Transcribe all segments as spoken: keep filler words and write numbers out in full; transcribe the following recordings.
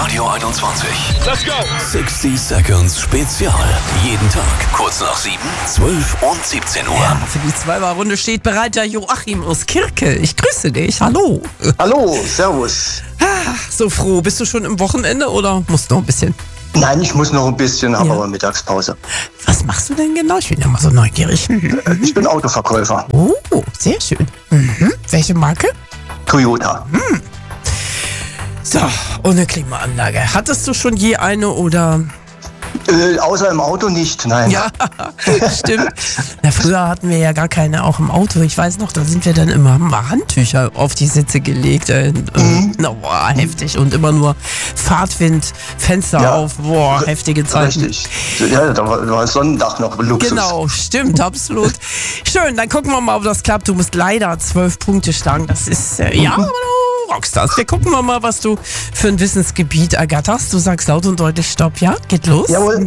Radio einundzwanzig. Let's go! sechzig Seconds Spezial. Jeden Tag kurz nach sieben, zwölf und siebzehn Uhr. Ja, für die Zweimal-Runde steht bereit der Joachim aus Kirke. Ich grüße dich. Hallo. Hallo, servus. Ah, so froh. Bist du schon im Wochenende oder musst noch ein bisschen? Nein, ich muss noch ein bisschen, habe Ja. aber Mittagspause. Was machst du denn genau? Ich bin ja mal so neugierig. Ich bin Autoverkäufer. Oh, sehr schön. Mhm. Welche Marke? Toyota. So, ohne Klimaanlage. Hattest du schon je eine oder? Äh, außer im Auto nicht, nein. Ja, stimmt. Na, früher hatten wir ja gar keine, auch im Auto. Ich weiß noch, da sind wir dann immer, haben wir Handtücher auf die Sitze gelegt. Äh, mhm. Na, boah, heftig. Und immer nur Fahrtwind, Fenster Ja. auf. Boah, heftige Zeiten. Richtig. Ja, da war, da war Sonnendach noch Luxus. Genau, stimmt, absolut. Schön, dann gucken wir mal, ob das klappt. Du musst leider zwölf Punkte schlagen. Das ist, äh, ja, aber du Rockstars. Wir gucken wir mal, was du für ein Wissensgebiet ergatterst. Du sagst laut und deutlich Stopp, ja? Geht los? Jawohl.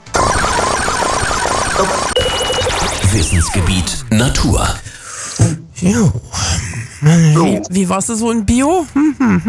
Wissensgebiet Natur. Jo. Wie, wie warst du so in Bio? Hm?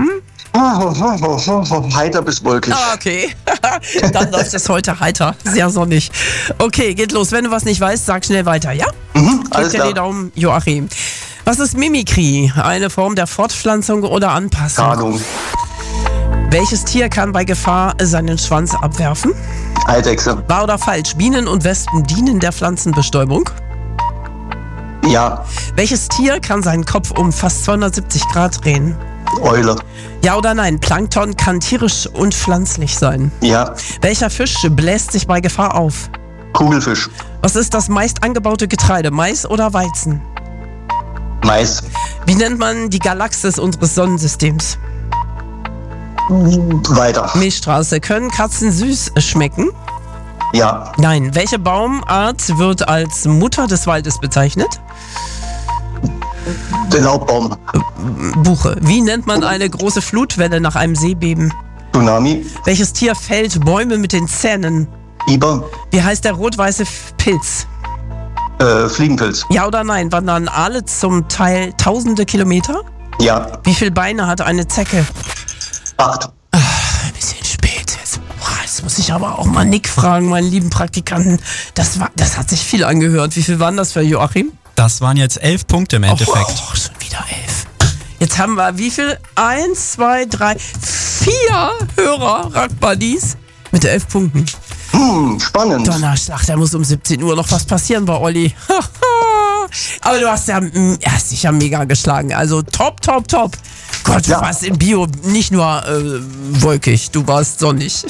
Heiter bis wolkig. Ah, okay. Dann läuft es heute heiter. Sehr sonnig. Okay, geht los. Wenn du was nicht weißt, sag schnell weiter, ja? Mhm, alles Gib dir die klar. Daumen, Joachim. Was ist Mimikry? Eine Form der Fortpflanzung oder Anpassung? Ahnung. Welches Tier kann bei Gefahr seinen Schwanz abwerfen? Eidechse. Wahr oder falsch? Bienen und Wespen dienen der Pflanzenbestäubung. Ja. Welches Tier kann seinen Kopf um fast zweihundertsiebzig Grad drehen? Eule. Ja oder nein? Plankton kann tierisch und pflanzlich sein. Ja. Welcher Fisch bläst sich bei Gefahr auf? Kugelfisch. Was ist das meist angebaute Getreide? Mais oder Weizen? Mais. Wie nennt man die Galaxis unseres Sonnensystems? Weiter. Milchstraße. Können Katzen süß schmecken? Ja. Nein. Welche Baumart wird als Mutter des Waldes bezeichnet? Den Laubbaum. Buche. Wie nennt man eine große Flutwelle nach einem Seebeben? Tsunami. Welches Tier fällt Bäume mit den Zähnen? Biber. Wie heißt der rot-weiße Pilz? Äh, Fliegenpilz. Ja oder nein? Wandern Aale zum Teil tausende Kilometer? Ja. Wie viele Beine hat eine Zecke? Acht. Ein bisschen spät jetzt. Boah, jetzt muss ich aber auch mal Nick fragen, meinen lieben Praktikanten. Das, war, das hat sich viel angehört. Wie viel waren das für Joachim? Das waren jetzt elf Punkte im Endeffekt. Oh, schon wieder elf. Jetzt haben wir wie viel? Eins, zwei, drei, vier Hörer, Rockbuddies mit elf Punkten. Hm, spannend. Donnerstag, da muss um siebzehn Uhr noch was passieren bei Olli. Aber du hast ja, mm, hast dich ja mega geschlagen. Also top, top, top. Gott, du Ja. warst im Bio nicht nur äh, wolkig, du warst sonnig.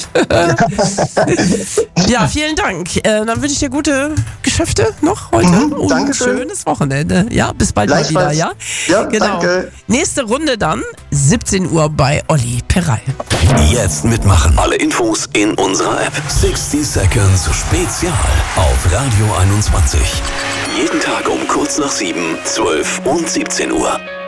Ja, vielen Dank. Äh, dann wünsche ich dir gute Geschäfte noch heute Mhm, und ein Dankeschön. schönes Wochenende. Ja, bis bald mal wieder, Gleichfalls. ja? Ja, genau. danke. Nächste Runde dann, siebzehn Uhr bei Olli Perrey. Jetzt mitmachen. Alle Infos in unserer App. sechzig Seconds Spezial auf Radio einundzwanzig. Jeden Tag um kurz nach sieben, zwölf und siebzehn Uhr.